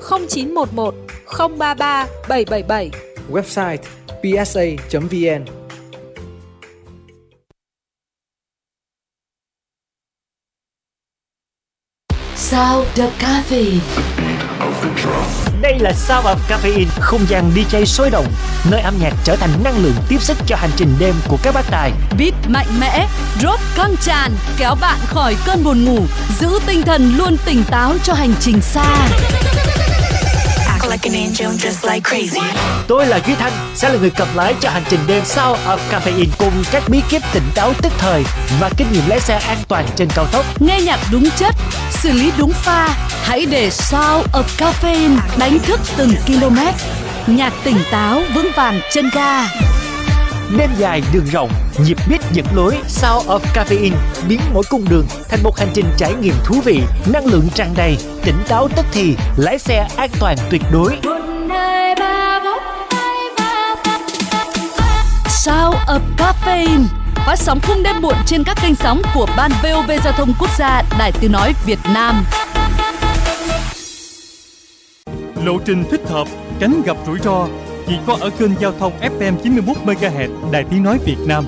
0911 033 777. Website psa.vn. Sound of Caffeine. Đây là Sound of Caffeine, không gian DJ sôi động, nơi âm nhạc trở thành năng lượng tiếp sức cho hành trình đêm của các bác tài. Beat mạnh mẽ, drop căng tràn, kéo bạn khỏi cơn buồn ngủ, giữ tinh thần luôn tỉnh táo cho hành trình xa. Tôi là Duy Thanh, sẽ là người cầm lái cho hành trình đêm Sound of Caffeine cùng các bí kíp tỉnh táo tức thời và kinh nghiệm lái xe an toàn trên cao tốc. Nghe nhạc đúng chất, xử lý đúng pha, hãy để Sound of Caffeine đánh thức từng km. Nhạc tỉnh táo vững vàng chân ga. Đêm dài đường rộng, nhịp beat dẫn lối. Sound of Caffeine biến mỗi cung đường thành một hành trình trải nghiệm thú vị, năng lượng tràn đầy, tỉnh táo tức thì, lái xe an toàn tuyệt đối. Sound of Caffeine phát sóng khung đêm muộn trên các kênh sóng của Ban VOV Giao thông Quốc gia, Đài Tiếng nói Việt Nam. Lộ trình thích hợp, tránh gặp rủi ro chỉ có ở kênh giao thông FM 91 MHz Đài Tiếng nói Việt Nam.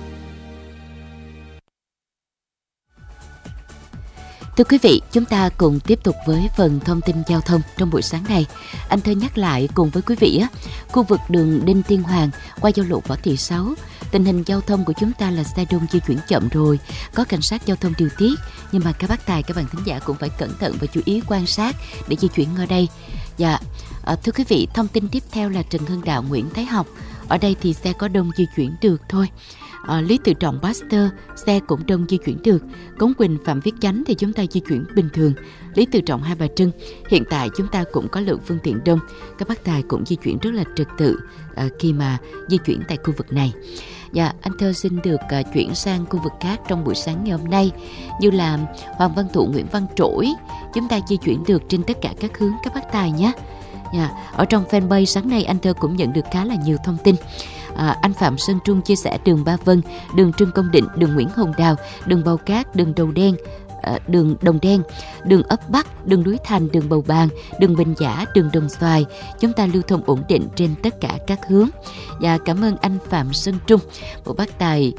Thưa quý vị, chúng ta cùng tiếp tục với phần thông tin giao thông trong buổi sáng này. Anh Thơ nhắc lại cùng với quý vị khu vực đường Đinh Tiên Hoàng qua giao lộ Võ Thị Sáu, tình hình giao thông của chúng ta là xe đông di chuyển chậm rồi, có cảnh sát giao thông điều tiết, nhưng mà các bác tài, các bạn thính giả cũng phải cẩn thận và chú ý quan sát để di chuyển ở đây. Dạ, thưa quý vị, thông tin tiếp theo là Trần Hưng Đạo, Nguyễn Thái Học. Ở đây thì xe có đông di chuyển được thôi. Lý Tự Trọng, Pasteur, xe cũng đông di chuyển được. Cống Quỳnh, Phạm Viết Chánh thì chúng ta di chuyển bình thường. Lý Tự Trọng, Hai Bà Trưng, hiện tại chúng ta cũng có lượng phương tiện đông. Các bác tài cũng di chuyển rất là trật tự khi mà di chuyển tại khu vực này. Dạ, anh Thơ xin được chuyển sang khu vực khác trong buổi sáng ngày hôm nay, như là Hoàng Văn Thụ, Nguyễn Văn Trỗi, chúng ta di chuyển được trên tất cả các hướng các bác tài nhé. Ở trong fanpage sáng nay anh Thơ cũng nhận được khá là nhiều thông tin. Anh Phạm Sơn Trung chia sẻ đường Ba Vân, đường Trương Công Định, đường Nguyễn Hồng Đào, đường Bầu Cát, đường Đầu Đen, đường Đồng Đen, đường Ấp Bắc, đường Núi Thành, đường Bầu Bàng, đường Bình Giả, đường Đồng Xoài, chúng ta lưu thông ổn định trên tất cả các hướng. Và cảm ơn anh Phạm Sơn Trung, một bác tài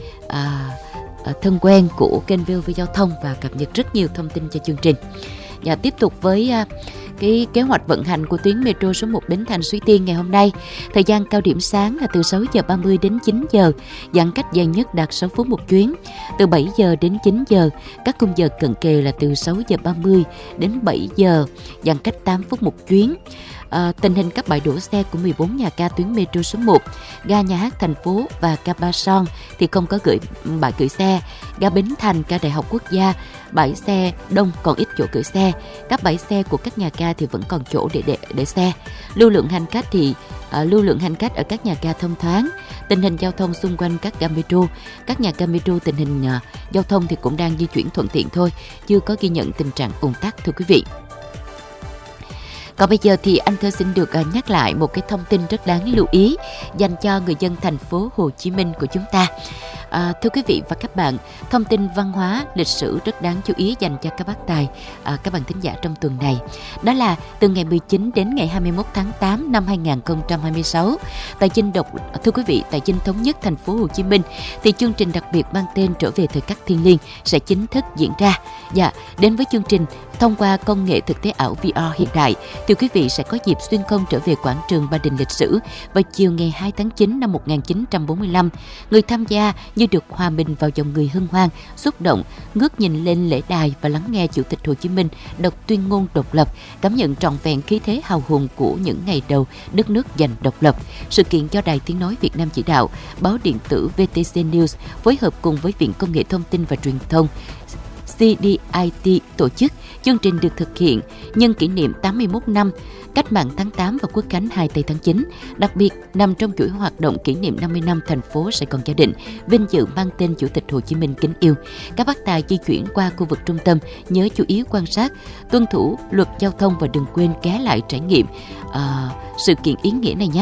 thân quen của kênh VOV Giao thông và cập nhật rất nhiều thông tin cho chương trình. Và tiếp tục với cái kế hoạch vận hành của tuyến metro số 1 Bến Thành Suối Tiên ngày hôm nay. Thời gian cao điểm sáng là từ 6 giờ 30 đến 9 giờ, giãn cách dài nhất đạt 6 phút một chuyến. Từ 7 giờ đến 9 giờ, các khung giờ cận kề là từ 6 giờ 30 đến 7 giờ, giãn cách 8 phút một chuyến. Tình hình các bãi đổ xe của 14 nhà ga tuyến metro số 1, ga Nhà hát thành phố và ga Ba Son thì không có bãi gửi xe. Ga Bến Thành, ga Đại học Quốc gia, bãi xe đông còn ít chỗ gửi xe. Các bãi xe của các nhà ga thì vẫn còn chỗ để xe. Lưu lượng hành khách ở các nhà ga thông thoáng. Tình hình giao thông xung quanh các ga metro, các nhà ga metro tình hình giao thông thì cũng đang di chuyển thuận tiện thôi, chưa có ghi nhận tình trạng ùn tắc thưa quý vị. Còn bây giờ thì anh Thơ xin được nhắc lại một cái thông tin rất đáng lưu ý dành cho người dân thành phố Hồ Chí Minh của chúng ta. Thưa quý vị và các bạn, thông tin văn hóa, lịch sử rất đáng chú ý dành cho các bác tài, các bạn thính giả trong tuần này. Đó là từ ngày 19 đến ngày 21 tháng 8 năm 2026, tại thưa quý vị, tại Dinh Thống Nhất thành phố Hồ Chí Minh thì chương trình đặc biệt mang tên Trở về thời khắc thiêng liêng sẽ chính thức diễn ra. Dạ, đến với chương trình thông qua công nghệ thực tế ảo VR hiện đại thì quý vị sẽ có dịp xuyên không trở về quảng trường Ba Đình lịch sử vào chiều ngày 2 tháng 9 năm 1945. Người tham gia như được hòa mình vào dòng người hân hoan, xúc động, ngước nhìn lên lễ đài và lắng nghe Chủ tịch Hồ Chí Minh đọc tuyên ngôn độc lập, cảm nhận trọn vẹn khí thế hào hùng của những ngày đầu đất nước giành độc lập. Sự kiện do Đài Tiếng nói Việt Nam chỉ đạo, báo điện tử VTC News phối hợp cùng với Viện Công nghệ Thông tin và Truyền thông CDIT tổ chức. Chương trình được thực hiện nhân kỷ niệm 81 năm Cách mạng tháng 8 và Quốc khánh 2 tây tháng 9, đặc biệt nằm trong chuỗi hoạt động kỷ niệm 50 năm thành phố Sài Gòn Gia Định, vinh dự mang tên Chủ tịch Hồ Chí Minh kính yêu. Các bác tài di chuyển qua khu vực trung tâm nhớ chú ý quan sát, tuân thủ luật giao thông và đừng quên ghé lại trải nghiệm sự kiện ý nghĩa này nhé.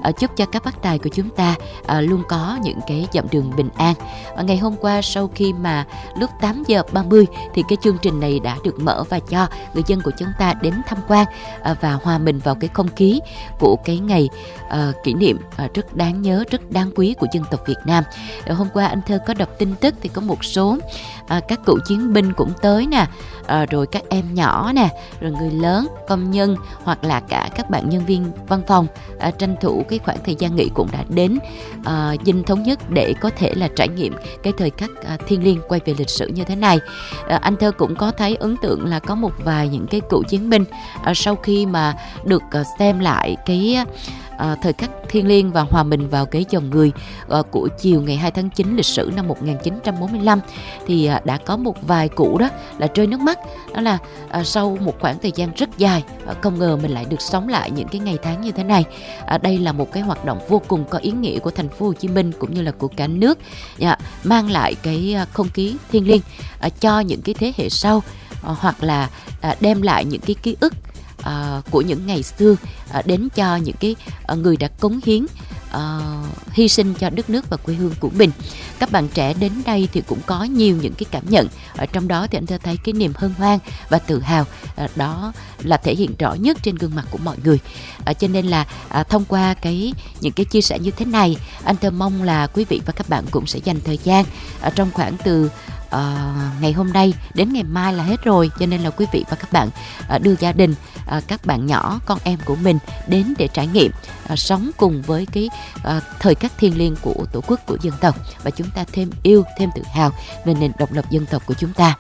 chúc cho các bác tài của chúng ta luôn có những cái dặm đường bình an. Ngày hôm qua sau khi mà lúc 8 giờ 30 thì cái chương trình này đã được mở và cho người dân của chúng ta đến tham quan và hòa mình vào cái không khí của cái ngày kỷ niệm rất đáng nhớ, rất đáng quý của dân tộc Việt Nam. Hôm qua anh Thơ có đọc tin tức thì có một số các cựu chiến binh cũng tới nè, rồi các em nhỏ nè, rồi người lớn, công nhân hoặc là cả các bạn nhân viên văn phòng tranh thủ cái khoảng thời gian nghỉ cũng đã đến Dinh Thống Nhất để có thể là trải nghiệm cái thời khắc thiêng liêng quay về lịch sử như thế này. Anh Thơ cũng có thấy ấn tượng là có một vài những cái cựu chiến binh sau khi mà được xem lại cái thời khắc thiêng liêng và hòa mình vào cái dòng người của chiều ngày 2 tháng 9 lịch sử năm 1945 thì đã có một vài cụ đó là rơi nước mắt. Đó là sau một khoảng thời gian rất dài không ngờ mình lại được sống lại những cái ngày tháng như thế này. Đây là một cái hoạt động vô cùng có ý nghĩa của thành phố Hồ Chí Minh cũng như là của cả nước, mang lại cái không khí thiêng liêng cho những cái thế hệ sau, hoặc là đem lại những cái ký ức của những ngày xưa đến cho những cái người đã cống hiến, hy sinh cho đất nước và quê hương của mình. Các bạn trẻ đến đây thì cũng có nhiều những cái cảm nhận, ở trong đó thì anh Thơ thấy cái niềm hân hoan và tự hào đó là thể hiện rõ nhất trên gương mặt của mọi người. Cho nên là thông qua những cái chia sẻ như thế này, anh Thơ mong là quý vị và các bạn cũng sẽ dành thời gian trong khoảng từ ngày hôm nay đến ngày mai là hết rồi, cho nên là quý vị và các bạn đưa gia đình, các bạn nhỏ, con em của mình đến để trải nghiệm sống cùng với cái thời khắc thiêng liêng của Tổ quốc, của dân tộc, và chúng ta thêm yêu, thêm tự hào về nền độc lập dân tộc của chúng ta.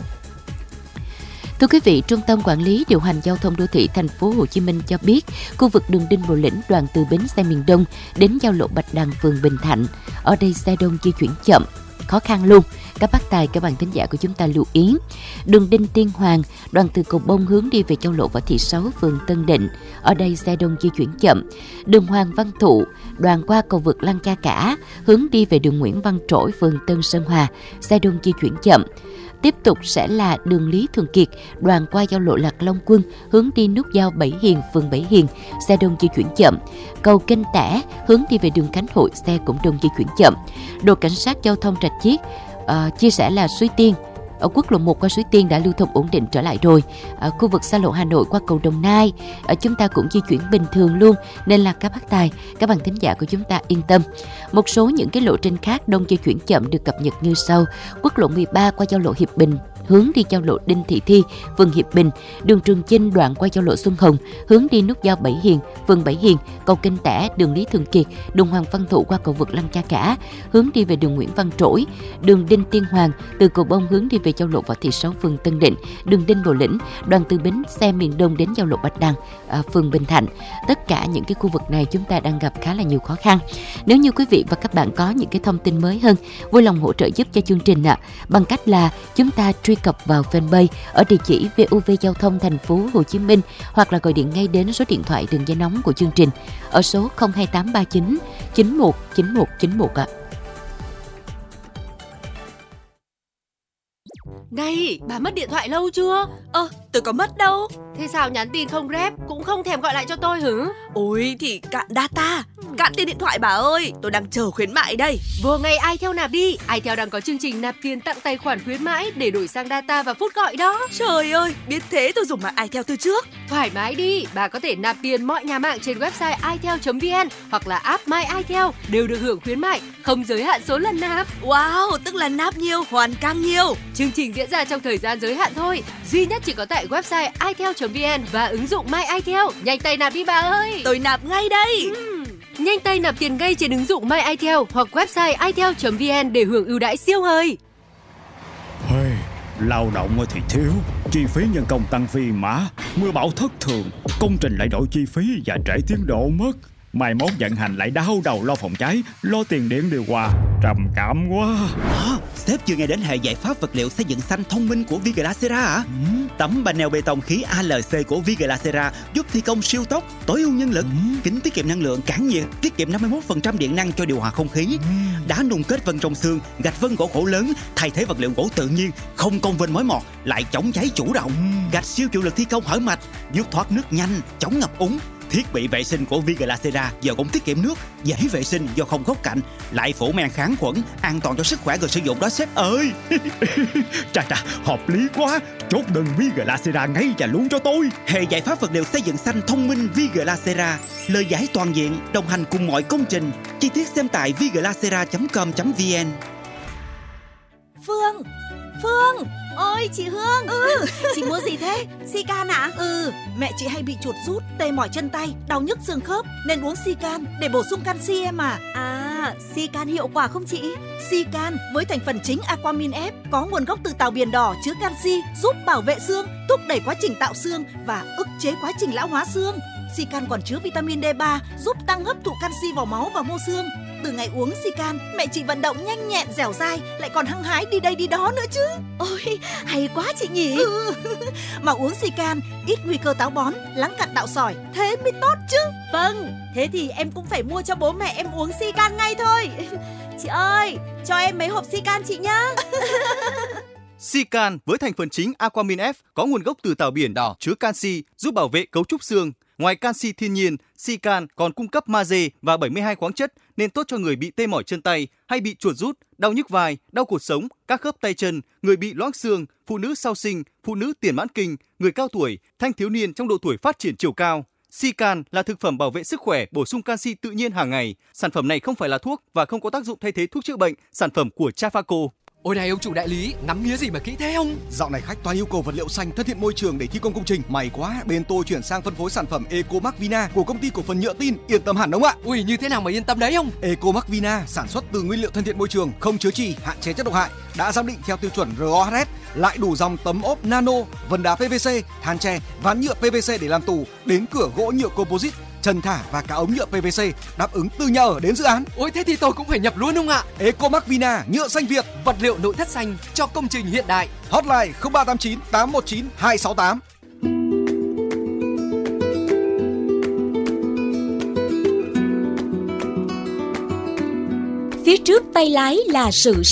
Thưa quý vị, Trung tâm Quản lý Điều hành Giao thông Đô thị Thành phố Hồ Chí Minh cho biết, khu vực đường Đinh Bộ Lĩnh đoạn từ bến xe miền Đông đến giao lộ Bạch Đằng, phường Bình Thạnh, ở đây xe đông di chuyển chậm, khó khăn luôn. Các bác tài, các bạn thính giả của chúng ta lưu ý. Đường Đinh Tiên Hoàng đoạn từ cầu Bông hướng đi về giao lộ Võ Thị Sáu, phường Tân Định, ở đây xe đông di chuyển chậm. Đường Hoàng Văn Thụ đoạn qua cầu vượt Lăng Cha Cả hướng đi về đường Nguyễn Văn Trỗi, phường Tân Sơn Hòa, xe đông di chuyển chậm. Tiếp tục sẽ là đường Lý Thường Kiệt đoạn qua giao lộ Lạc Long Quân hướng đi nút giao Bảy Hiền, phường Bảy Hiền, xe đông di chuyển chậm. Cầu Kênh Tẻ hướng đi về đường Khánh Hội, xe cũng đông di chuyển chậm. Đội cảnh sát giao thông Rạch Chiếc chia sẻ là Suối Tiên, ở quốc lộ 1 qua Suối Tiên đã lưu thông ổn định trở lại rồi. Khu vực xa lộ Hà Nội qua cầu Đồng Nai chúng ta cũng di chuyển bình thường luôn, nên là các bác tài, các bạn thính giả của chúng ta yên tâm. Một số những cái lộ trình khác đông di chuyển chậm được cập nhật như sau: quốc lộ 13 qua giao lộ Hiệp Bình hướng đi giao lộ Đinh Thị Thi, phường Hiệp Bình, đường Trường Chinh đoạn qua giao lộ Xuân Hồng hướng đi nút giao Bảy Hiền, phường Bảy Hiền, cầu Kênh Tẻ, đường Lý Thường Kiệt, đường Hoàng Văn Thụ qua cầu vượt Lăng Cha Cả hướng đi về đường Nguyễn Văn Trỗi, đường Đinh Tiên Hoàng từ cầu Bông hướng đi về giao lộ Võ Thị Sáu, phường Tân Định, đường Đinh Bộ Lĩnh đoạn từ bến xe miền Đông đến giao lộ Bạch Đằng, phường Bình Thạnh. Tất cả những cái khu vực này chúng ta đang gặp khá là nhiều khó khăn. Nếu như quý vị và các bạn có những cái thông tin mới hơn, vui lòng hỗ trợ giúp cho chương trình bằng cách là chúng ta truy cập vào fanpage ở địa chỉ VOV Giao thông Thành phố Hồ Chí Minh, hoặc là gọi điện ngay đến số điện thoại đường dây nóng của chương trình ở số 02839 919191 ạ. Này, bà mất điện thoại lâu chưa? Tôi có mất đâu. Thế sao nhắn tin không rep, cũng không thèm gọi lại cho tôi hử? Ôi thì cạn data, cạn tiền điện thoại bà ơi. Tôi đang chờ khuyến mại đây. Vừa ngày iTel nạp đi. iTel đang có chương trình nạp tiền tặng tài khoản khuyến mãi để đổi sang data và phút gọi đó. Trời ơi, biết thế tôi dùng mạng iTel từ trước. Thoải mái đi, bà có thể nạp tiền mọi nhà mạng trên website itel.vn hoặc là app My iTel, đều được hưởng khuyến mại, không giới hạn số lần nạp. Wow, tức là nạp nhiều, hoàn càng nhiều. Chương trình diễn ra trong thời gian giới hạn thôi, duy nhất chỉ có tại website itel.vn và ứng dụng My iTel. Nhanh tay nạp đi bà ơi. Tôi nạp ngay đây. Nhanh tay nạp tiền ngay trên ứng dụng My iTel hoặc website itel.vn để hưởng ưu đãi siêu hời. Lao động thì thiếu, chi phí nhân công tăng phi mã, mưa bão thất thường, công trình lại đổi chi phí và trễ tiến độ mất. Mai mốt vận hành lại đau đầu lo phòng cháy, lo tiền điện điều hòa, trầm cảm quá. Sếp chưa nghe đến hệ giải pháp vật liệu xây dựng xanh thông minh của Viglacera hả? Tấm panel bê tông khí ALC của Viglacera giúp thi công siêu tốc, tối ưu nhân lực, kính tiết kiệm năng lượng, cản nhiệt, tiết kiệm 51% điện năng cho điều hòa không khí. Đá nung kết vân trong xương, gạch vân gỗ khổ lớn, thay thế vật liệu gỗ tự nhiên, không cong vênh mối mọt, lại chống cháy chủ động. Gạch siêu chịu lực thi công hở mạch, giúp thoát nước nhanh, chống ngập úng. Thiết bị vệ sinh của Viglasera giờ cũng tiết kiệm nước, dễ vệ sinh do không góc cạnh, lại phủ men kháng khuẩn, an toàn cho sức khỏe người sử dụng đó sếp ơi. Chà, hợp lý quá. Chốt đơn Viglasera ngay và luôn cho tôi. Hệ giải pháp vật liệu xây dựng xanh thông minh Viglasera, lời giải toàn diện, đồng hành cùng mọi công trình. Chi tiết xem tại viglasera.com.vn. Phương, ôi chị Hương. Chị mua gì thế? Sican ạ? Mẹ chị hay bị chuột rút, tê mỏi chân tay, đau nhức xương khớp nên uống Sican để bổ sung canxi em à. Sican hiệu quả không chị? Sican với thành phần chính Aquamin F có nguồn gốc từ tàu biển đỏ, chứa canxi, giúp bảo vệ xương, thúc đẩy quá trình tạo xương và ức chế quá trình lão hóa xương. Sican còn chứa vitamin D3 giúp tăng hấp thụ canxi vào máu và mô xương. Từ ngày uống Sican, mẹ chị vận động nhanh nhẹn, dẻo dai, lại còn hăng hái đi đây đi đó nữa chứ. Ôi, hay quá chị nhỉ. Mà uống Sican ít nguy cơ táo bón, lắng cặn tạo sỏi, thế mới tốt chứ. Vâng, thế thì em cũng phải mua cho bố mẹ em uống Sican ngay thôi. Chị ơi, cho em mấy hộp Sican chị nhá. Sican với thành phần chính Aquamin F có nguồn gốc từ tàu biển đỏ, chứa canxi, giúp bảo vệ cấu trúc xương. Ngoài canxi thiên nhiên, Sican còn cung cấp magie và 72 khoáng chất nên tốt cho người bị tê mỏi chân tay hay bị chuột rút, đau nhức vai, đau cột sống, các khớp tay chân, người bị loãng xương, phụ nữ sau sinh, phụ nữ tiền mãn kinh, người cao tuổi, thanh thiếu niên trong độ tuổi phát triển chiều cao. Sican là thực phẩm bảo vệ sức khỏe, bổ sung canxi tự nhiên hàng ngày. Sản phẩm này không phải là thuốc và không có tác dụng thay thế thuốc chữa bệnh, sản phẩm của Trafaco. Ôi này ông chủ đại lý, ngắm nghía gì mà kỹ thế không? Dạo này khách toàn yêu cầu vật liệu xanh thân thiện môi trường để thi công công trình. May quá, bên tôi chuyển sang phân phối sản phẩm Ecomac Vina của công ty cổ phần nhựa tin, yên tâm hẳn ông ạ. Ui, như thế nào mà yên tâm đấy không? Ecomac Vina sản xuất từ nguyên liệu thân thiện môi trường, không chứa chì, hạn chế chất độc hại, đã giám định theo tiêu chuẩn RoHS, lại đủ dòng tấm ốp nano, vân đá PVC, than tre, ván nhựa PVC để làm tủ, đến cửa gỗ nhựa composite, trần thả và cả ống nhựa PVC, đáp ứng từ nhà ở đến dự án. Ôi thế thì tôi cũng phải nhập luôn không ạ? Ecomac Vina, nhựa xanh Việt, vật liệu nội thất xanh cho công trình hiện đại. Hotline 0389 819 268. Phía trước tay lái là sự